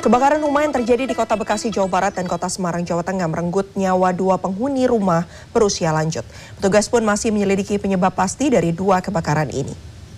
Kebakaran rumah yang terjadi di Kota Bekasi, Jawa Barat dan Kota Semarang, Jawa Tengah merenggut nyawa 2 penghuni rumah berusia lanjut. Petugas pun masih menyelidiki penyebab pasti dari 2 kebakaran ini.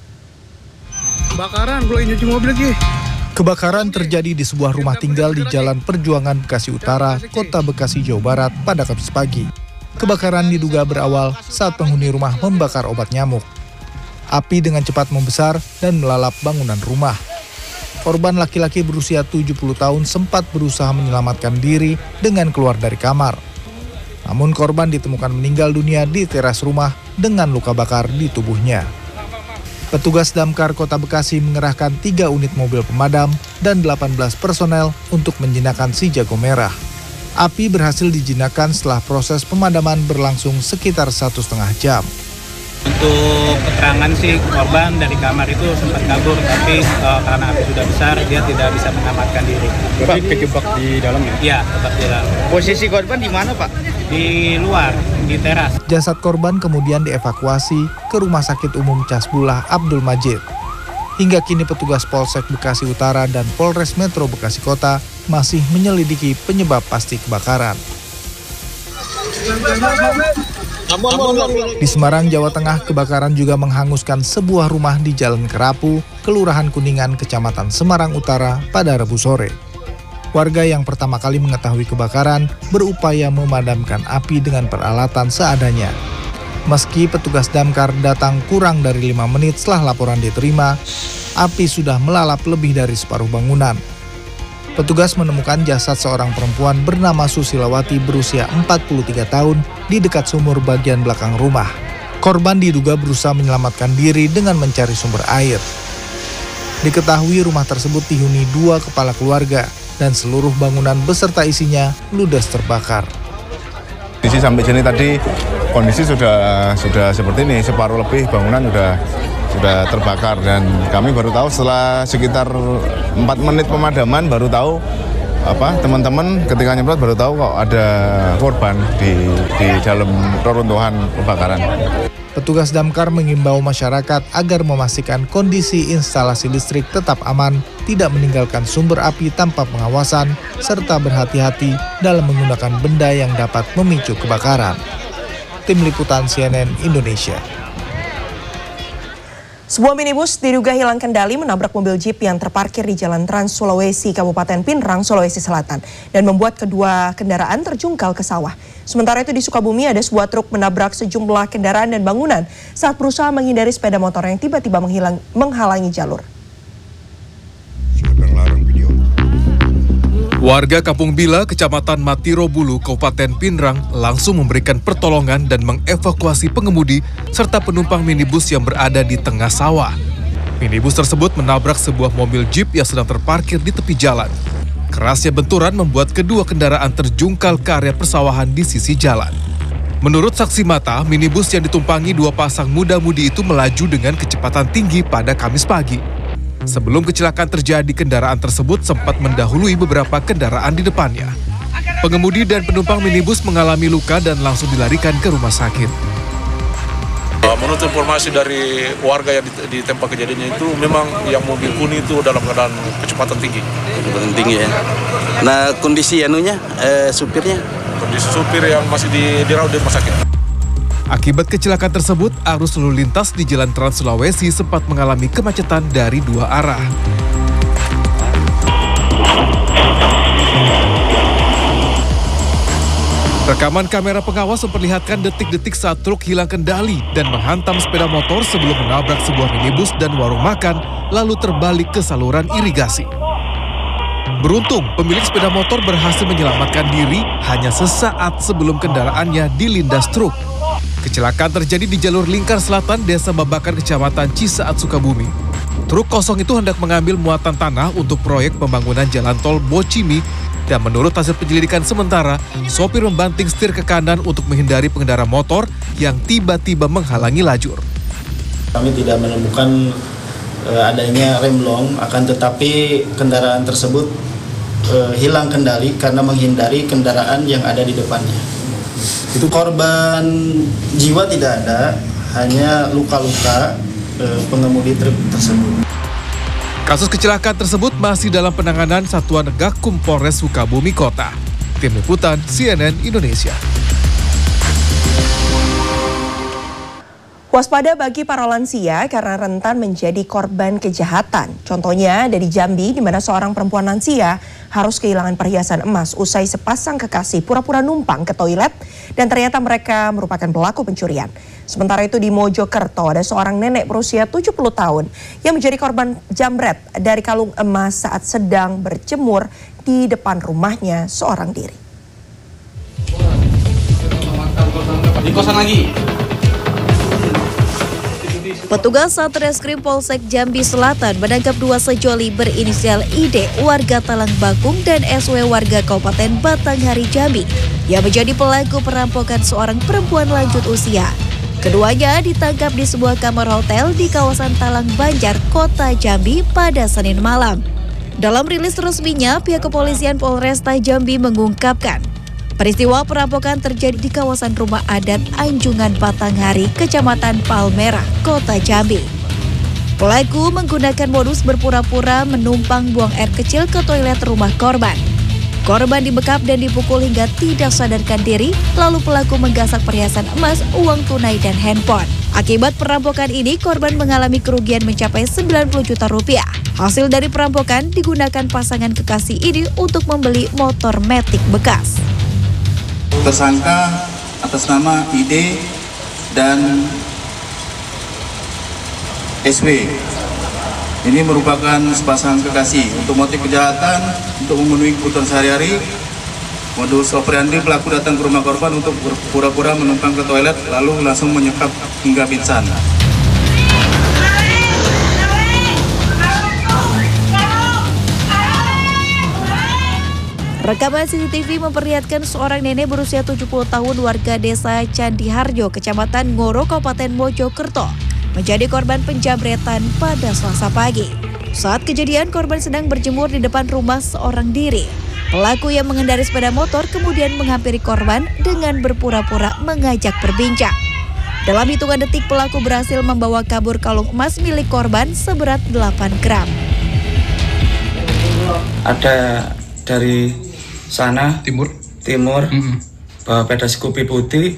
Kebakaran terjadi di sebuah rumah tinggal di Jalan Perjuangan Bekasi Utara, Kota Bekasi, Jawa Barat pada Kamis pagi. Kebakaran diduga berawal saat penghuni rumah membakar obat nyamuk. Api dengan cepat membesar dan melalap bangunan rumah. Korban laki-laki berusia 70 tahun sempat berusaha menyelamatkan diri dengan keluar dari kamar. Namun korban ditemukan meninggal dunia di teras rumah dengan luka bakar di tubuhnya. Petugas Damkar Kota Bekasi mengerahkan 3 unit mobil pemadam dan 18 personel untuk menjinakkan si jago merah. Api berhasil dijinakkan setelah proses pemadaman berlangsung sekitar 1,5 jam. Untuk keterangan sih korban dari kamar itu sempat kabur, tapi karena api sudah besar dia tidak bisa menyelamatkan diri. Berarti kejebak di dalam ya? Iya, tetap di dalam. Posisi korban di mana, Pak? Di luar, di teras. Jasad korban kemudian dievakuasi ke Rumah Sakit Umum Casbullah Abdul Majid. Hingga kini petugas Polsek Bekasi Utara dan Polres Metro Bekasi Kota masih menyelidiki penyebab pasti kebakaran. Di Semarang, Jawa Tengah, kebakaran juga menghanguskan sebuah rumah di Jalan Kerapu, Kelurahan Kuningan, Kecamatan Semarang Utara pada Rabu sore. Warga yang pertama kali mengetahui kebakaran berupaya memadamkan api dengan peralatan seadanya. Meski petugas damkar datang kurang dari 5 menit setelah laporan diterima, api sudah melalap lebih dari separuh bangunan. Petugas menemukan jasad seorang perempuan bernama Susilawati berusia 43 tahun di dekat sumur bagian belakang rumah. Korban diduga berusaha menyelamatkan diri dengan mencari sumber air. Diketahui rumah tersebut dihuni 2 kepala keluarga dan seluruh bangunan beserta isinya ludes terbakar. Sampai sini tadi kondisi sudah seperti ini, separuh lebih bangunan sudah terbakar dan kami baru tahu setelah sekitar 4 menit pemadaman baru tahu teman-teman ketika nyemprot baru tahu kok ada korban di dalam reruntuhan kebakaran. Petugas damkar mengimbau masyarakat agar memastikan kondisi instalasi listrik tetap aman, tidak meninggalkan sumber api tanpa pengawasan, serta berhati-hati dalam menggunakan benda yang dapat memicu kebakaran. Tim Liputan CNN Indonesia. Sebuah minibus diduga hilang kendali menabrak mobil jeep yang terparkir di Jalan Trans Sulawesi, Kabupaten Pinrang, Sulawesi Selatan, dan membuat kedua kendaraan terjungkal ke sawah. Sementara itu di Sukabumi ada sebuah truk menabrak sejumlah kendaraan dan bangunan saat berusaha menghindari sepeda motor yang tiba-tiba menghalangi jalur. Warga Kampung Bila, Kecamatan Matiro Bulu, Kabupaten Pinrang langsung memberikan pertolongan dan mengevakuasi pengemudi serta penumpang minibus yang berada di tengah sawah. Minibus tersebut menabrak sebuah mobil jeep yang sedang terparkir di tepi jalan. Kerasnya benturan membuat kedua kendaraan terjungkal ke area persawahan di sisi jalan. Menurut saksi mata, minibus yang ditumpangi 2 pasang muda-mudi itu melaju dengan kecepatan tinggi pada Kamis pagi. Sebelum kecelakaan terjadi, kendaraan tersebut sempat mendahului beberapa kendaraan di depannya. Pengemudi dan penumpang minibus mengalami luka dan langsung dilarikan ke rumah sakit. Menurut informasi dari warga yang di tempat kejadiannya itu, memang yang mobil kuning itu dalam keadaan kecepatan tinggi. Kecepatan tinggi ya. Nah, kondisi supirnya? Kondisi supir yang masih dirawat di rumah sakit. Akibat kecelakaan tersebut, arus lalu lintas di Jalan Trans Sulawesi sempat mengalami kemacetan dari 2 arah. Rekaman kamera pengawas memperlihatkan detik-detik saat truk hilang kendali dan menghantam sepeda motor sebelum menabrak sebuah minibus dan warung makan, lalu terbalik ke saluran irigasi. Beruntung, pemilik sepeda motor berhasil menyelamatkan diri hanya sesaat sebelum kendaraannya dilindas truk. Kecelakaan terjadi di jalur lingkar selatan Desa Babakan, Kecamatan Cisaat, Sukabumi. Truk kosong itu hendak mengambil muatan tanah untuk proyek pembangunan jalan tol Bocimi, dan menurut hasil penyelidikan sementara, sopir membanting setir ke kanan untuk menghindari pengendara motor yang tiba-tiba menghalangi lajur. Kami tidak menemukan adanya remblong, akan tetapi kendaraan tersebut hilang kendali karena menghindari kendaraan yang ada di depannya. Itu korban jiwa tidak ada, hanya luka-luka pengemudi truk tersebut. Kasus kecelakaan tersebut masih dalam penanganan Satuan Gakum Polres Sukabumi Kota. Tim Liputan CNN Indonesia. Waspada bagi para lansia karena rentan menjadi korban kejahatan. Contohnya dari Jambi, di mana seorang perempuan lansia harus kehilangan perhiasan emas usai sepasang kekasih pura-pura numpang ke toilet dan ternyata mereka merupakan pelaku pencurian. Sementara itu di Mojokerto ada seorang nenek berusia 70 tahun yang menjadi korban jambret dari kalung emas saat sedang berjemur di depan rumahnya seorang diri. Di kosan lagi. Petugas Satreskrim Polsek Jambi Selatan menangkap dua sejoli berinisial ID warga Talang Bakung dan SW warga Kabupaten Batanghari Jambi yang menjadi pelaku perampokan seorang perempuan lanjut usia. Keduanya ditangkap di sebuah kamar hotel di kawasan Talang Banjar, Kota Jambi pada Senin malam. Dalam rilis resminya, pihak kepolisian Polresta Jambi mengungkapkan peristiwa perampokan terjadi di kawasan rumah adat Anjungan Batanghari, Kecamatan Palmerah, Kota Jambi. Pelaku menggunakan modus berpura-pura menumpang buang air kecil ke toilet rumah korban. Korban dibekap dan dipukul hingga tidak sadarkan diri, lalu pelaku menggasak perhiasan emas, uang tunai, dan handphone. Akibat perampokan ini, korban mengalami kerugian mencapai 90 juta rupiah. Hasil dari perampokan digunakan pasangan kekasih ini untuk membeli motor Matic bekas. Tersangka atas nama ID dan SW ini merupakan sepasang kekasih. Untuk motif kejahatan, untuk memenuhi kebutuhan sehari-hari, modus operandi pelaku datang ke rumah korban untuk pura-pura menumpang ke toilet lalu langsung menyekap hingga pingsan. Rekaman CCTV memperlihatkan seorang nenek berusia 70 tahun warga desa Candiharjo, Kecamatan Ngoro, Kabupaten Mojokerto, menjadi korban penjambretan pada Selasa pagi. Saat kejadian, korban sedang berjemur di depan rumah seorang diri. Pelaku yang mengendarai sepeda motor kemudian menghampiri korban dengan berpura-pura mengajak berbincang. Dalam hitungan detik, pelaku berhasil membawa kabur kalung emas milik korban seberat 8 gram. Ada dari sana timur bawa sepeda Scoopy putih,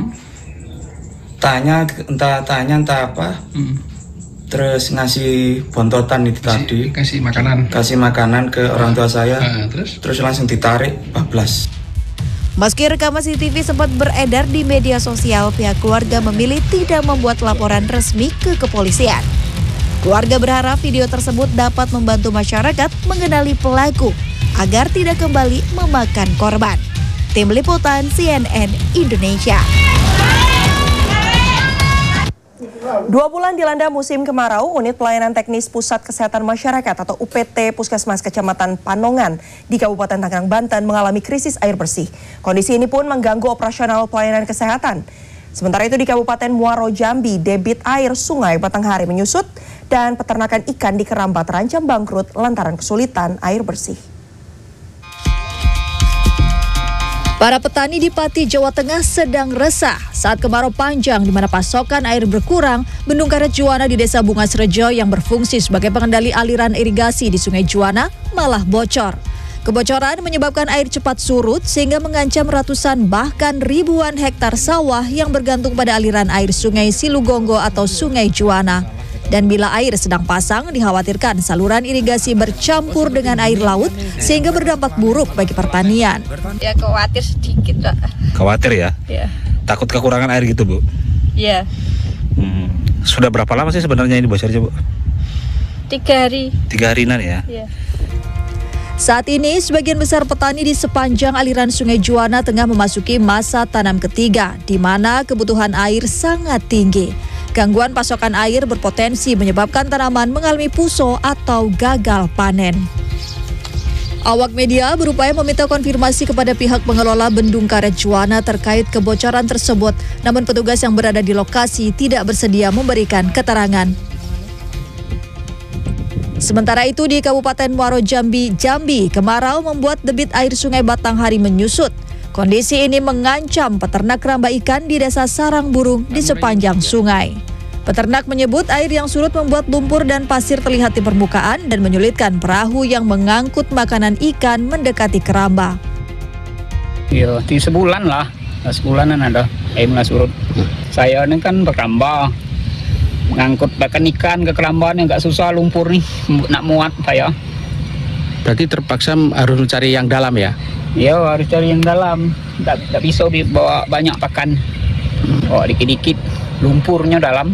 tanya entah apa, terus ngasih bontotan itu tadi, kasih makanan ke orang tua saya, terus langsung ditarik bablas. Meski rekaman CCTV sempat beredar di media sosial, pihak keluarga memilih tidak membuat laporan resmi ke kepolisian. Keluarga berharap video tersebut dapat membantu masyarakat mengenali pelaku agar tidak kembali memakan korban. Tim Liputan CNN Indonesia. 2 bulan dilanda musim kemarau, Unit Pelayanan Teknis Pusat Kesehatan Masyarakat atau UPT Puskesmas Kecamatan Panongan di Kabupaten Tangerang, Banten mengalami krisis air bersih. Kondisi ini pun mengganggu operasional pelayanan kesehatan. Sementara itu di Kabupaten Muaro Jambi, debit air Sungai Batanghari menyusut dan peternakan ikan di Kerambat terancam bangkrut lantaran kesulitan air bersih. Para petani di Pati, Jawa Tengah sedang resah saat kemarau panjang di mana pasokan air berkurang. Bendung Karet Juwana di Desa Bungas Rejo yang berfungsi sebagai pengendali aliran irigasi di Sungai Juwana malah bocor. Kebocoran menyebabkan air cepat surut sehingga mengancam ratusan bahkan ribuan hektar sawah yang bergantung pada aliran air Sungai Silugonggo atau Sungai Juwana. Dan bila air sedang pasang, dikhawatirkan saluran irigasi bercampur dengan air laut sehingga berdampak buruk bagi pertanian. Ya khawatir sedikit, Pak. Khawatir ya? Ya. Takut kekurangan air gitu, Bu? Iya. Sudah berapa lama sih sebenarnya ini bocornya, Bu? 3 hari. 3 harian ya? Iya. Saat ini, sebagian besar petani di sepanjang aliran Sungai Juwana tengah memasuki masa tanam ketiga, di mana kebutuhan air sangat tinggi. Gangguan pasokan air berpotensi menyebabkan tanaman mengalami puso atau gagal panen. Awak media berupaya meminta konfirmasi kepada pihak pengelola Bendung Karet Juwana terkait kebocoran tersebut, namun petugas yang berada di lokasi tidak bersedia memberikan keterangan. Sementara itu di Kabupaten Muaro Jambi, kemarau membuat debit air Sungai Batanghari menyusut. Kondisi ini mengancam peternak keramba ikan di Desa Sarang Burung di sepanjang sungai. Peternak menyebut air yang surut membuat lumpur dan pasir terlihat di permukaan dan menyulitkan perahu yang mengangkut makanan ikan mendekati keramba. Ya, di sebulan lah. Sebulanan ada air mulai surut. Saya ini kan berkeramba. Ngangkut pakan ikan ke keramba nih nggak susah, lumpur nih nak muat saya. Berarti terpaksa harus cari yang dalam ya? Iya, harus cari yang dalam. Nggak bisa dibawa banyak pakan. Oh, dikit-dikit lumpurnya dalam.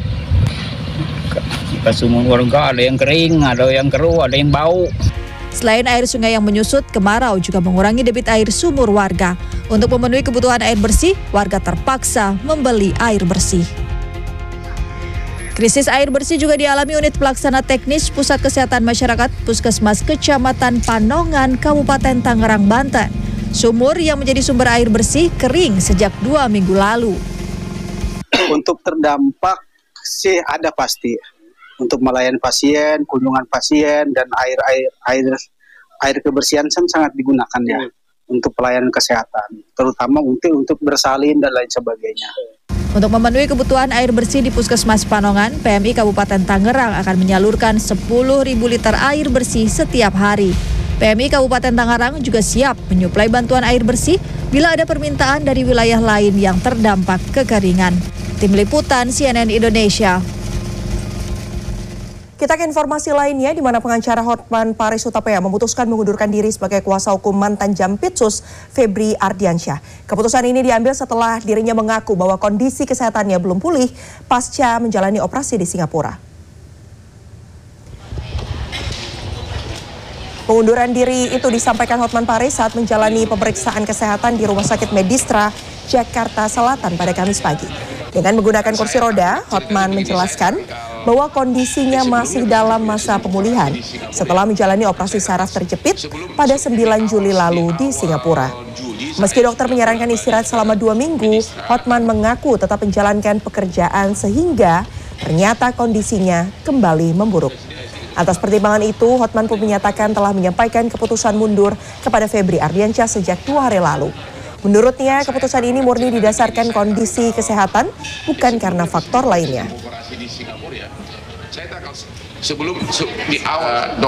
Ke sumur warga ada yang kering, ada yang keruh, ada yang bau. Selain air sungai yang menyusut, kemarau juga mengurangi debit air sumur warga. Untuk memenuhi kebutuhan air bersih, warga terpaksa membeli air bersih. Krisis air bersih juga dialami unit pelaksana teknis Pusat Kesehatan Masyarakat Puskesmas Kecamatan Panongan, Kabupaten Tangerang, Banten. Sumur yang menjadi sumber air bersih kering sejak 2 minggu lalu. Untuk terdampak sih ada pasti. Untuk melayani pasien, kunjungan pasien, dan air kebersihan sangat digunakan ya untuk pelayanan kesehatan, terutama untuk bersalin dan lain sebagainya. Untuk memenuhi kebutuhan air bersih di Puskesmas Panongan, PMI Kabupaten Tangerang akan menyalurkan 10.000 liter air bersih setiap hari. PMI Kabupaten Tangerang juga siap menyuplai bantuan air bersih bila ada permintaan dari wilayah lain yang terdampak kekeringan. Tim Liputan CNN Indonesia. Kita ke informasi lainnya, di mana pengacara Hotman Paris Hutapea memutuskan mengundurkan diri sebagai kuasa hukum mantan Jampitsus Febri Ardiansyah. Keputusan ini diambil setelah dirinya mengaku bahwa kondisi kesehatannya belum pulih pasca menjalani operasi di Singapura. Pengunduran diri itu disampaikan Hotman Paris saat menjalani pemeriksaan kesehatan di Rumah Sakit Medistra, Jakarta Selatan pada Kamis pagi. Dengan menggunakan kursi roda, Hotman menjelaskan bahwa kondisinya masih dalam masa pemulihan setelah menjalani operasi saraf terjepit pada 9 Juli lalu di Singapura. Meski dokter menyarankan istirahat selama 2 minggu, Hotman mengaku tetap menjalankan pekerjaan sehingga ternyata kondisinya kembali memburuk. Atas pertimbangan itu, Hotman pun menyatakan telah menyampaikan keputusan mundur kepada Febri Ardiansyah sejak 2 hari lalu. Menurutnya, keputusan ini murni didasarkan kondisi kesehatan, bukan karena faktor lainnya. Sebelum di awal